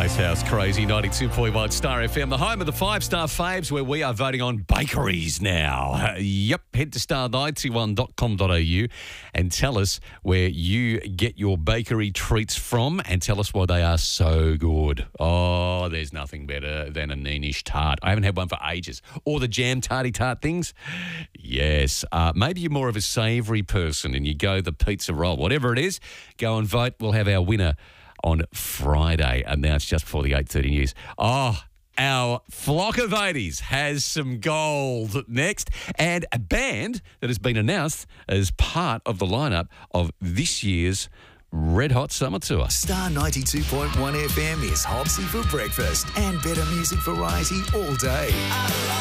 House Crazy, 92.1 Star FM, the home of the 5-star faves, where we are voting on bakeries now. Yep, head to star921.com.au and tell us where you get your bakery treats from and tell us why they are so good. Oh, there's nothing better than a Neenish tart. I haven't had one for ages. Or the jam tarty tart things. Yes. Maybe you're more of a savoury person and you go the pizza roll. Whatever it is, go and vote. We'll have our winner on Friday, announced just before the 8:30 news. Oh, our flock of 80s has some gold next, and a band that has been announced as part of the lineup of this year's Red Hot Summer Tour. Star 92.1 FM is Hopsy for breakfast and better music variety all day.